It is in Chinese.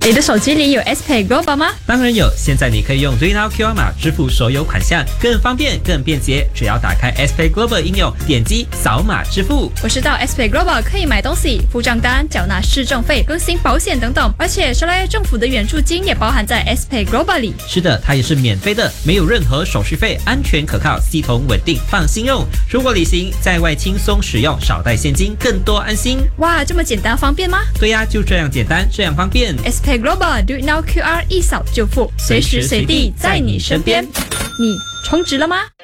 你的手机里有 SPay Global 吗？ 当然有，现在你可以用 DreamNow QR 码支付所有款项，更方便、更便捷。只要打开 SPay Global 应用，点击扫码支付。 我知道 SPay Global 可以买东西、付账单、缴纳市政费、更新保险等等，而且收来政府的援助金也包含在 SPay Global 里。 是的，它也是免费的，没有任何手续费，安全可靠，系统稳定，放心用。出国旅行在外轻松使用，少带现金，更多安心。 哇，这么简单方便吗？ 对呀，就这样简单，这样方便。 SPay Global Do It Now QR 一扫就付，随时随地在你身边。你充值了吗？